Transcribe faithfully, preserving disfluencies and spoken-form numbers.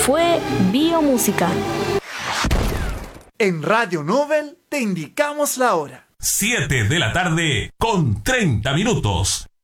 fue Biomúsica. En Radio Nobel te indicamos la hora. siete de la tarde con treinta minutos.